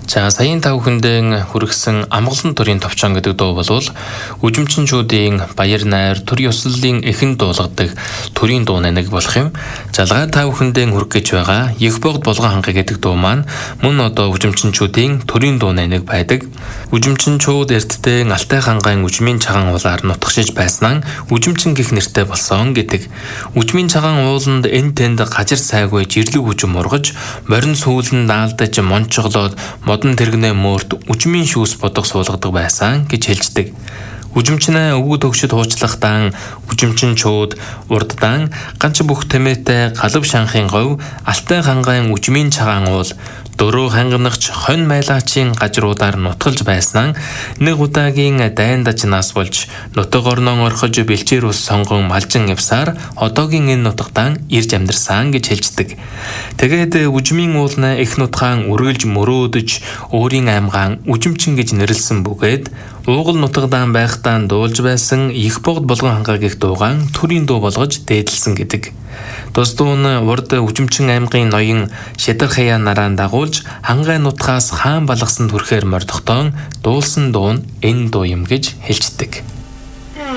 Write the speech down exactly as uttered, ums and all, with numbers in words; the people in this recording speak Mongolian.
За саяын тав хүндээ хүргэсэн амгалан төрийн товчон гэдэг дуу бол үжимчнчүүдийн баяр найр төр ёслолын эхэнд дуулгадаг төрийн дуу нэг болох юм. Жалгаа тав хүндээ хүргэж байгаа Их богд болгон ханга гэдэг дуу маань мөн одоо үжимчнчүүдийн төрийн дуу нэг байдаг. Үжимчнчүүд эртдээ Алтай хангаан үжмийн цагаан уулаар нутгшиж байснаа үжимчин гэх нэртэй болсон гэдэг. Үжмийн цагаан ууланд эн тэнд гажир сайгүй жирлэг үжим ургаж морин сүүлэн даалдаж мончглоод модон тэрэгнээ мөрт үжмийн шүүс бодох суулгадаг байсан гэж хэлждэг. Үжимчнээ өвгөд өгшөд хуучлахтан үжимчнчүүд урддан ганц бүх тэмээтэй галав шанхын говь Алтай хангаан үжмийн цагаан уул дөрөв хангамнагч хонь майлаачийн гажруудаар нутгалж байснаа нэг удаагийн дайндаж нас болж нутаг орноо орхож бэлчээр ус сонгон малжин явсаар одоогийн энэ нутагтаа ирж амьдарсан гэж хэлждэг. Тэгээд үжмийн уулна их нутгаан үргэлж мөрөөдөж өөрийн аймгаан үжимчин гэж нэрлсэн бөгөөд уугал нутагдаан байхдаа дуулж байсан Их богд болгон ханга гэх дуугаан төрийн дуу болгож дээдлсэн гэдэг. Тус дуу нь урд үжимчин аймгийн ноён Шидар хаяа нарaan дагуулж хангай нутгаас хаан балгасан төрхээр мордохтон дуулсан дуу нь энэ дуу юм гэж хэлждэг.